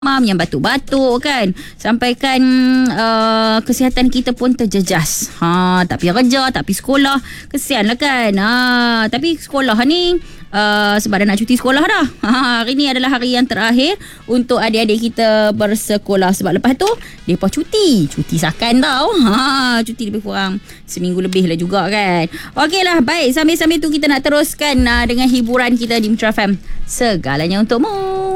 yang batuk-batuk kan, sampaikan kesihatan kita pun terjejas. Tak pergi kerja, tak pergi sekolah, kesian lah kan. Tapi sekolah ni sebab dah nak cuti sekolah dah. Hari ni adalah hari yang terakhir untuk adik-adik kita bersekolah. Sebab lepas tu mereka cuti sakan tau. Cuti lebih kurang seminggu lebih lah juga kan. Okey lah, baik, sambil-sambil tu kita nak teruskan dengan hiburan kita di Mitra FM. Segalanya untukmu.